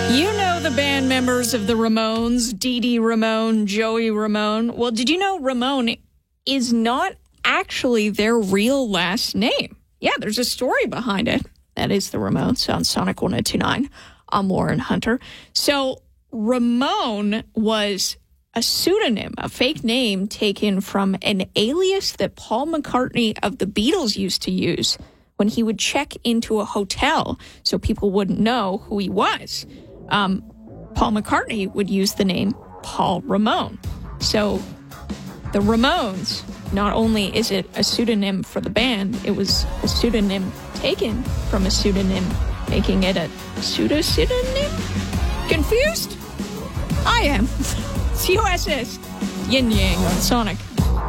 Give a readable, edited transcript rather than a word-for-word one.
You know the band members of the Ramones, Dee Dee Ramone, Joey Ramone. Well, did you know Ramone is not actually their real last name? Yeah, there's a story behind it. That is the Ramones on Sonic 102.9. I'm Lauren Hunter. So Ramone was a pseudonym, a fake name taken from an alias that Paul McCartney of the Beatles used to use when he would check into a hotel so people wouldn't know who he was. Paul McCartney would use the name Paul Ramone. So the Ramones, not only is it a pseudonym for the band, it was a pseudonym taken from a pseudonym, making it a pseudo-pseudonym? Confused? I am. It's USS Yin Yang on Sonic.